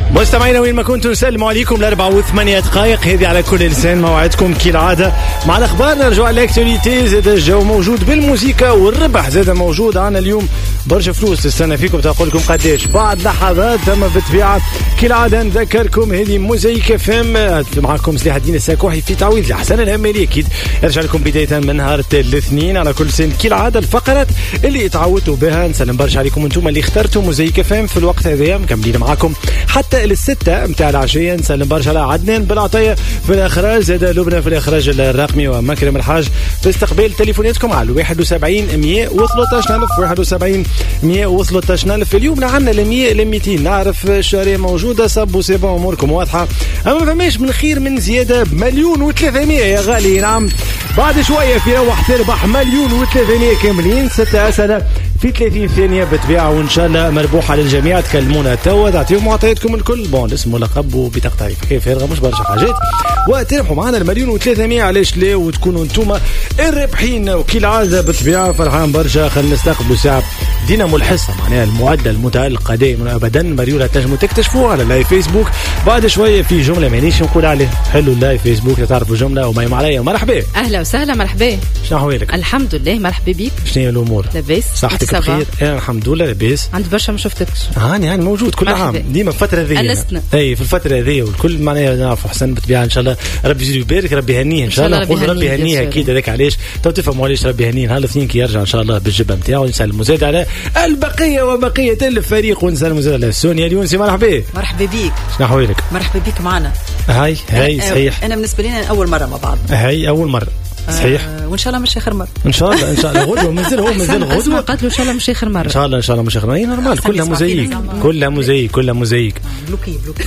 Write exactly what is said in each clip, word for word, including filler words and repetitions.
مستمعينا وين ما كنتم نسلم عليكم الأربعة وثمانية دقائق هذه على كل لسان. موعدكم كالعادة مع الأخبار، نرجع على الأكتواليتي. زاد الجو موجود بالموسيقى والربح زاد موجود. عنا اليوم برشا فلوس تستنى فيكم تقول لكم قداش بعد لحظات. ثم بالطبيعة كالعادة نذكركم هذه موزايك فم معكم سلاح الدين الساكوحي في تعويض لحسن الهمالي. أكيد يرجع لكم بداية من نهار الاثنين على كل سن كالعادة الفقرات اللي تعودتوا بها. نسلم برشا عليكم انتم اللي اخترتوا موزايك فم في الوقت هذا، مكملين معكم حتى الستة متاع العشية. نسلم برشا على عدنان بالعطية في الإخراج، زاد لبنى في الإخراج الرقمي، ومكرم الحاج في استقبال تليفوناتكم على واحد وسبعين مية وثلاثة ألف واحد وسبعين مية وثلاثة ألف. اليوم لعنا المية لميتين. نعرف الشارع موجودة صب وسيبا أموركم واضحة، أما ما فماش من خير من زيادة بمليون وثلاثمية يا غالي. نعم بعد شوية في روح تربح مليون وثلاثمية كاملين. ستة أسئلة في ثلاثين ثانية بتبيعة، وإن شاء الله مربوحة للجميع. تكلمونا توا تعطيهم معطياتكم الكل، بون اسم ولقب وبطاقة تعريف كيف يرغى مش برشا حاجات، وتربحوا معنا المليون وثلاثمية. علاش لا؟ وتكونوا انتوما الرابحين. وكالعادة بتبيعة فرحان برشا. خلينا نستقبلوا ساعة دينامو الحصة، معناها المعدل المتألق دائما أبدا. مريولة تنجموا تكتشفوها على اللايف فيسبوك. بعد شوية في جملة مانيش نقول عليه حلو اللايف فيسبوك تعرفوا جملة. ومايم عليا مرحبا. أهلا وسهلا. مرحبا. شنو أحوالك؟ الحمد لله. مرحبا بيك. شنو هي الأمور؟ لاباس. صحتك بخير؟ انا الحمد لله لاباس. عندي برشا ما شفتكش. هاني هاني موجود كل عام ديما في الفتره هذه. اي في الفتره هذه والكل معناها نعرفوا حسن بالطبيعه. ان شاء الله ربي يزيد ويبارك، ربي يهنيه ان شاء الله. نقول ربي يهنيه اكيد. هذاك علاش تو تفهموا علاش ربي يهنيه. نهار الاثنين كي يرجع ان شاء الله بالجبه نتاعو. نسلموا زاد على البقيه وبقيه الفريق، ونسلموا زاد على سونيا اليونسي. مرحبا. مرحبا بيك. شنو احوالك؟ مرحبا بيك معنا. هاي هاي صحيح. انا بالنسبه لي اول مره مع بعض. هاي اول مره صحيح. آه وان شاء الله مش اخر مره. ان شاء الله ان شاء الله غدوه مازال هو مازال غدوه. قالت له ان شاء الله مش اخر مره. ان شاء الله ان شاء الله مش اخر مره. نورمال كلها موزايك كلها موزايك كلها موزايك. بلوكي بلوكي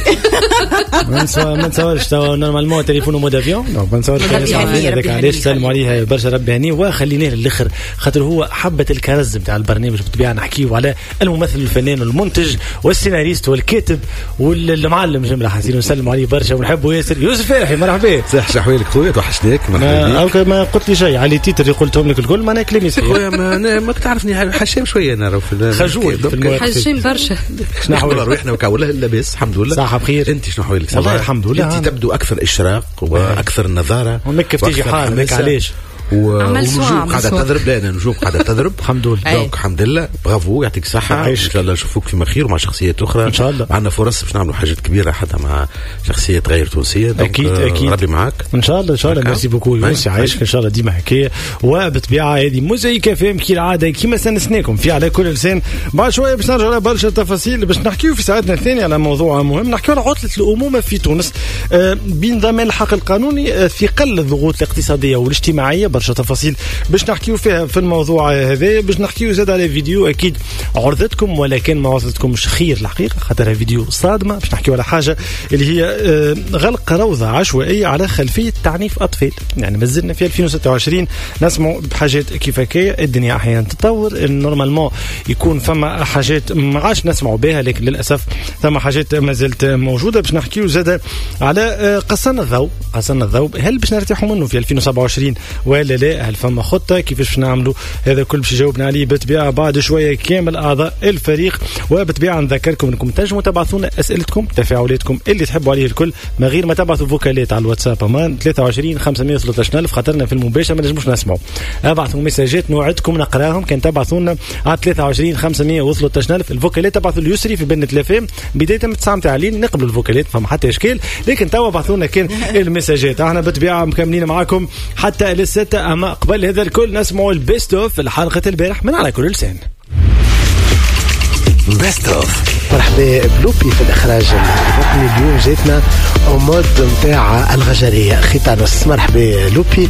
ما نسوا ما نتصورش تو نورمالمون تليفون مود افيون. نو ما نتصورش هذاك علاش سلموا عليها برشا ربي هنيه. وخليناه للاخر خاطر هو حبه الكرز نتاع البرنامج بالطبيعه. نحكيو على الممثل الفنان والمنتج والسيناريست والكاتب والمعلم جمله حسين. ونسلموا عليه برشا ونحبوا ياسر. يوسف فرحي مرحبا. صح شحوالك خويا توحشناك. مرحبا بك. ما قلت لي شيء على تيتر اللي قلتهم لك الكل ما انا كلامي صحيح. خويا ما ما تعرفني حشام شويه انا في خجول في حشام برشا. شنو حوالك؟ روحنا وكاوله لاباس الحمد لله. صح بخير. انت شنو حوالك؟ والله الحمد لله. انت تبدو اكثر اشراق واكثر نظاره. ومك كيف تيجي حالك علاش؟ ونجوم قاعده تضرب. لا نجوم قاعده تضرب الحمد لله. دونك الحمد لله برافو يعطيك الصحه. ان شاء الله نشوفوك في خير ومع شخصيات اخرى ان شاء الله. عندنا فرص باش نعملوا حاجات كبيره حتى مع شخصيات غير تونسيه. اكيد اكيد ربي معاك ان شاء الله ان شاء الله. ميرسي بوكو يونس عايشك ان شاء الله ديما هكايا. وبالطبيعه هذه موزايك فهم كي العاده كيما سنسناكم في على كل لسان. بعد شويه باش نرجع على برشا تفاصيل باش نحكيو في ساعتنا الثانيه على موضوع مهم. نحكيو على عطله الامومه في تونس آه بنظام الحق القانوني آه في قل الضغوط الاقتصاديه والاجتماعيه. برشا تفاصيل باش نحكيو فيها في الموضوع هذا. باش نحكيو زاد على فيديو اكيد عرضتكم ولكن ما وصلتكمش خير الحقيقه خاطرها فيديو صادمه. باش نحكيو على حاجه اللي هي آه غلق روضه عشوائيه على خلفيه تعنيف اطفال. يعني مازلنا في ألفين وستة وعشرين نسمعوا بحاجات كيف هكايا. الدنيا احيانا تتطور نورمالمون يكون فما حاجات ما عادش نسمعوا بها لكن للاسف ثم حاجات ما زالت موجوده. باش نحكيو زاد على قصن الضوء. قصن الضوء هل باش نرتاحوا منه في ألفين وسبعة وعشرين ولا لا؟ هل فما خطه كيفاش باش نعملوا؟ هذا كل باش يجاوبنا عليه بالطبيعه بعد شويه كامل اعضاء الفريق. وبالطبيعه نذكركم انكم تنجموا تبعثونا اسئلتكم تفاعلاتكم اللي تحبوا عليه الكل من غير ما تبعثوا فوكالات على الواتساب امان ثلاثة وعشرين خمسمية وثلاثة ألف خاطرنا في المباشر ما نجموش نسمعوا. ابعثوا مساجات نوعدكم نقراهم. كان تبعثونا على ثلاثة وعشرين خمسمية وثلاثة ألف. الفوكالات تبعثوا اليسري في بن تلافام بدايه من تسعة متاع الليل. نقبلوا الفوكالات فما حتى اشكال لكن توا بعثونا كان المساجات. احنا بالطبيعه مكملين معاكم حتى للستة. اما قبل هذا الكل نسمعوا البيست اوف الحلقه البارح من على كل لسان. بيست اوف. مرحبا بلوبي في الاخراج الرقمي. اليوم جاتنا مود نتاع الغجريه ختانوس. مرحبا لوبي.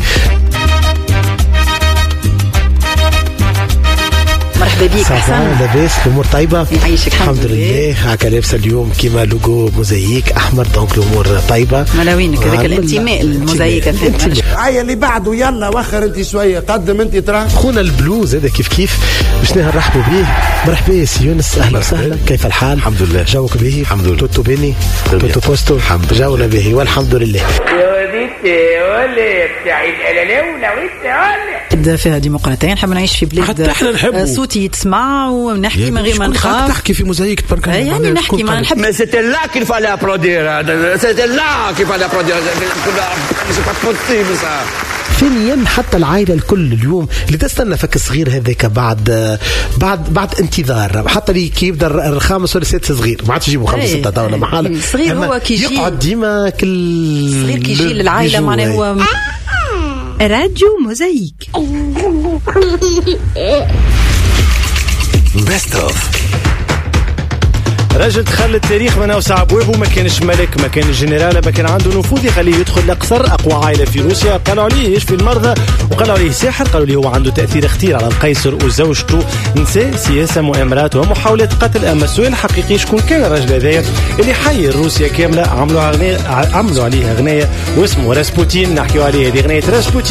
مرحبا بيك حسن. لاباس الامور طيبه؟ يعيشك الحمد لله. هكا لابسه اليوم كيما لوجو موزايك احمر دونك الامور طيبه. ملاوينك هذاك الانتماء الموزايك. عيا اللي بعده يلا وخر انت شويه قدم انت ترى. خونا البلوز هذا كيف كيف باش نرحبوا به. مرحبا يا سي يونس. اهلا وسهلا. كيف الحال؟ الحمد لله. جوك به؟ الحمد لله. توتو بيني توتو بوستو. جونا به والحمد لله. وديتي ولا بتاعي الألالة ولا فيها ديمقراطية. نحب نعيش في بلاد صوتي يتسمع ونحكي من غير ما نخاف. تحكي في موزايك تبارك الله. يعني نحكي ما نحب. Mais c'était là qu'il fallait applaudir. C'était là qu'il fallait applaudir. C'est pas possible ça. ثانيا حتى العائله الكل اليوم اللي تستنى فك الصغير هذاك بعد بعد بعد انتظار حتى اللي كي يبدا الخامس ولا السادس صغير ما عادش يجيبوا خمسه سته طاوله محاله. الصغير هو كي يجي يقعد ديما كل الصغير كي يجي للعائله معناه هو راديو موزايك. بيست اوف رجل دخل التاريخ من أوسع أبوابه. ما كانش ملك، ما كان جنرال، ما كان عنده نفوذ يخليه يدخل لقصر أقوى عائلة في روسيا. قالوا عليه يشفي المرضى وقالوا عليه ساحر. قالوا ليه هو عنده تأثير اختير على القيصر وزوجته. نساء، سياسة، مؤامرات ومحاولات قتل. أما السؤال الحقيقي شكون كان الرجل هذايا اللي حير روسيا كاملة؟ عملوا عملوا عليه أغنية واسمه راسبوتين. نحكيوا عليه هذه أغنية راسبوتين.